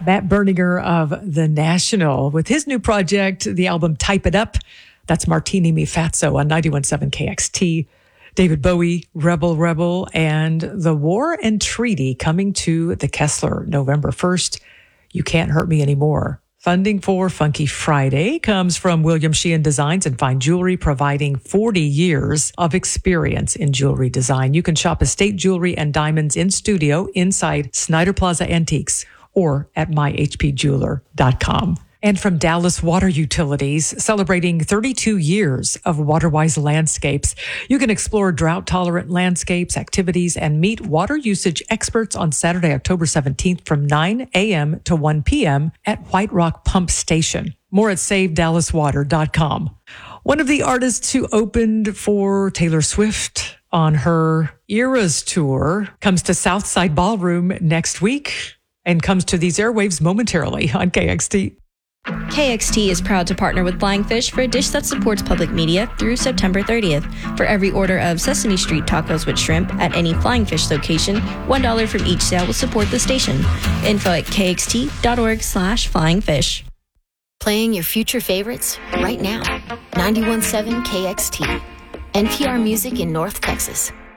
Matt Berninger of The National with his new project, the album Type It Up. That's Martini Mi Fazzo on 91.7 KXT. David Bowie, Rebel Rebel, and The War and Treaty coming to the Kessler November 1st. You Can't Hurt Me Anymore. Funding for Funky Friday comes from William Sheehan Designs and Fine Jewelry, providing 40 years of experience in jewelry design. You can shop estate jewelry and diamonds in studio inside Snyder Plaza Antiques or at myhpjeweler.com. And from Dallas Water Utilities, celebrating 32 years of WaterWise landscapes. You can explore drought-tolerant landscapes, activities, and meet water usage experts on Saturday, October 17th from 9 a.m. to 1 p.m. at White Rock Pump Station. More at SaveDallasWater.com. One of the artists who opened for Taylor Swift on her Eras tour comes to Southside Ballroom next week and comes to these airwaves momentarily on KXT. KXT is proud to partner with Flying Fish for a dish that supports public media through September 30th. For every order of Sesame Street tacos with shrimp at any Flying Fish location, $1 from each sale will support the station. Info at kxt.org/flyingfish. Playing your future favorites right now. 91.7 KXT. NPR Music in North Texas.